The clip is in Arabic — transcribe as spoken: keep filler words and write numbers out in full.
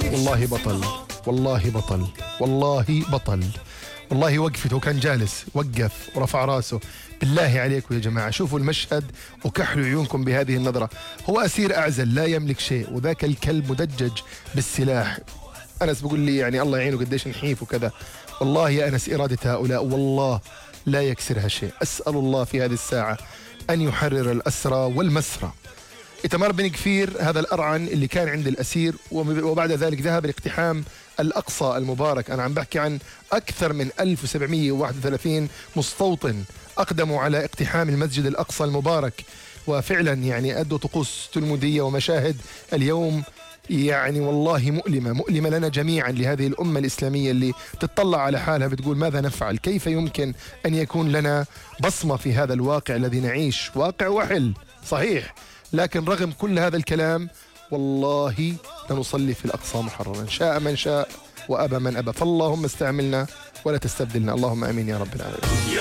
والله بطل، والله بطل، والله بطل. والله وقفته كان جالس، وقف ورفع راسه. بالله عليكم يا جماعة شوفوا المشهد وكحلوا عيونكم بهذه النظرة. هو أسير أعزل لا يملك شيء، وذاك الكلب مدجج بالسلاح. أنس بقول لي يعني الله يعينه قديش نحيف وكذا. والله يا أنس إرادة هؤلاء والله لا يكسرها شيء. أسأل الله في هذه الساعة أن يحرر الأسرى والمسرى. إتمار بن كفير هذا الأرعن اللي كان عند الأسير، وبعد ذلك ذهب لاقتحام الأقصى المبارك. أنا عم بحكي عن أكثر من ألف وسبعمئة وواحد وثلاثين مستوطن أقدموا على اقتحام المسجد الأقصى المبارك، وفعلا يعني أدوا طقوس تلمودية ومشاهد اليوم يعني والله مؤلمة، مؤلمة لنا جميعا، لهذه الأمة الإسلامية اللي تتطلع على حالها بتقول ماذا نفعل؟ كيف يمكن أن يكون لنا بصمة في هذا الواقع الذي نعيش؟ واقع وحل صحيح، لكن رغم كل هذا الكلام والله لنصلي في الأقصى محررا، شاء من شاء وأبى من أبى. فاللهم استعملنا ولا تستبدلنا، اللهم آمين يا رب العالمين.